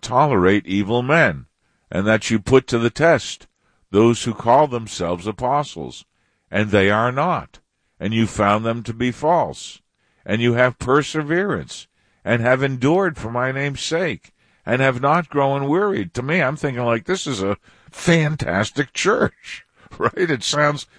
tolerate evil men, and that you put to the test those who call themselves apostles, and they are not, and you found them to be false, and you have perseverance, and have endured for my name's sake, and have not grown wearied. To me, I'm thinking like, this is a fantastic church, right? It sounds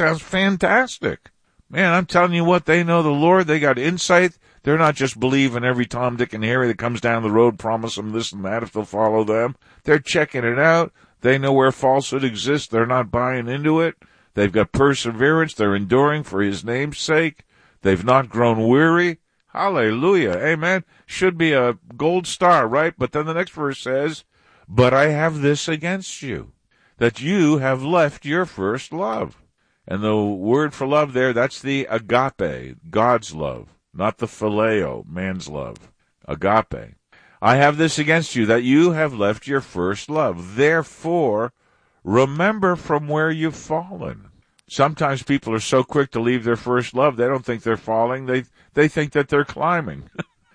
fantastic. Man, I'm telling you what, they know the Lord, they got insight. They're not just believing every Tom, Dick, and Harry that comes down the road, promise them this and that if they'll follow them. They're checking it out. They know where falsehood exists. They're not buying into it. They've got perseverance. They're enduring for his name's sake. They've not grown weary. Hallelujah. Amen. Should be a gold star, right? But then the next verse says, but I have this against you, that you have left your first love. And the word for love there, that's the agape, God's love, not the phileo, man's love. Agape. I have this against you, that you have left your first love. Therefore, remember from where you've fallen. Sometimes people are so quick to leave their first love, they don't think they're falling. They think that they're climbing.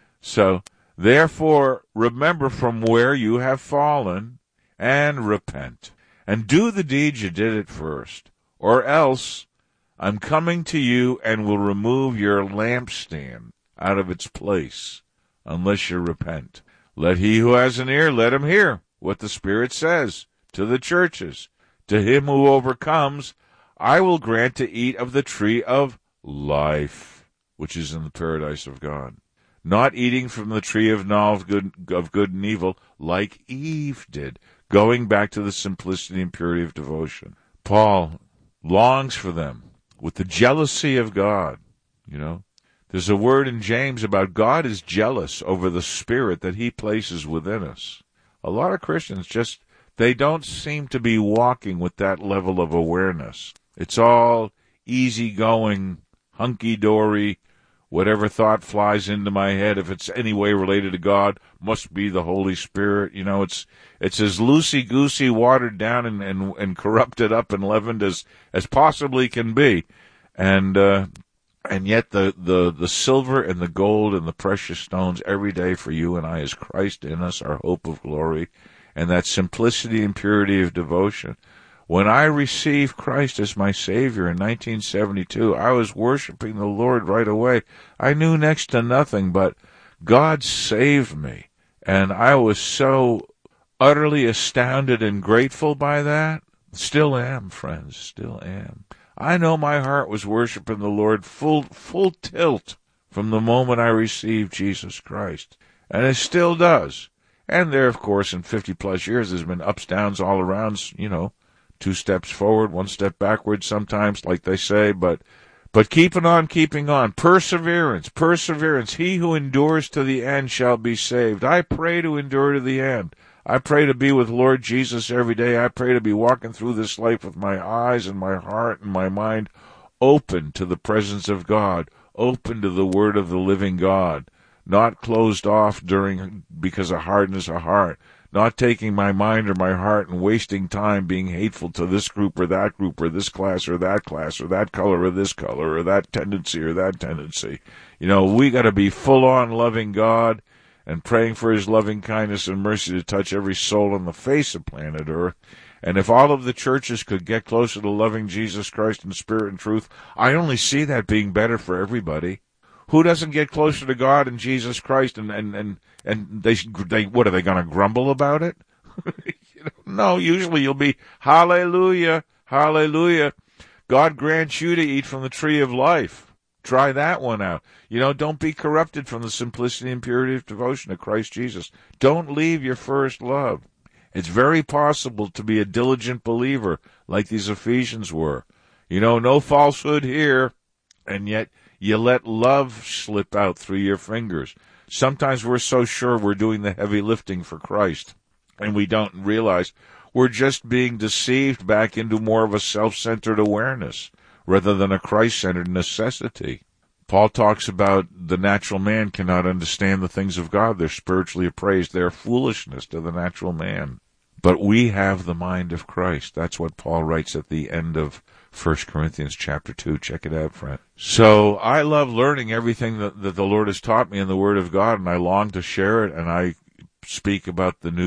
So, therefore, remember from where you have fallen and repent. And do the deeds you did at first. Or else, I'm coming to you and will remove your lampstand out of its place, unless you repent. Let he who has an ear, let him hear what the Spirit says to the churches. To him who overcomes, I will grant to eat of the tree of life, which is in the paradise of God. Not eating from the tree of knowledge of good and evil, like Eve did, going back to the simplicity and purity of devotion. Paul longs for them with the jealousy of God. You know, there's a word in James about God is jealous over the spirit that he places within us. A lot of Christians they don't seem to be walking with that level of awareness. It's all easygoing, hunky-dory, whatever thought flies into my head, if it's any way related to God, must be the Holy Spirit. You know, it's as loosey-goosey, watered down and corrupted up and leavened as possibly can be. And yet the silver and the gold and the precious stones every day for you and I is Christ in us, our hope of glory, and that simplicity and purity of devotion. When I received Christ as my Savior in 1972, I was worshiping the Lord right away. I knew next to nothing, but God saved me. And I was so utterly astounded and grateful by that. Still am, friends, still am. I know my heart was worshiping the Lord full tilt from the moment I received Jesus Christ. And it still does. And there, of course, in 50-plus years, there's been ups, downs all around, you know. 2 steps forward, 1 step backward sometimes, like they say, but keeping on. Perseverance. He who endures to the end shall be saved. I pray to endure to the end. I pray to be with Lord Jesus every day. I pray to be walking through this life with my eyes and my heart and my mind open to the presence of God, open to the word of the living God, not closed off because of hardness of heart. Not taking my mind or my heart and wasting time being hateful to this group or that class or that class or that color or this color or that tendency or that tendency. You know, we got to be full on loving God and praying for his loving kindness and mercy to touch every soul on the face of planet Earth. And if all of the churches could get closer to loving Jesus Christ in spirit and truth, I only see that being better for everybody. Who doesn't get closer to God and Jesus Christ and they what are they going to grumble about it? No, usually you'll be hallelujah, hallelujah. God grants you to eat from the tree of life. Try that one out. You know, don't be corrupted from the simplicity and purity of devotion to Christ Jesus. Don't leave your first love. It's very possible to be a diligent believer like these Ephesians were. You know, no falsehood here, and yet you let love slip out through your fingers. Sometimes we're so sure we're doing the heavy lifting for Christ, and we don't realize we're just being deceived back into more of a self-centered awareness rather than a Christ-centered necessity. Paul talks about the natural man cannot understand the things of God. They're spiritually appraised. They're foolishness to the natural man. But we have the mind of Christ. That's what Paul writes at the end of 1 Corinthians chapter 2. Check it out, friend. So I love learning everything that the Lord has taught me in the Word of God, and I long to share it, and I speak about the new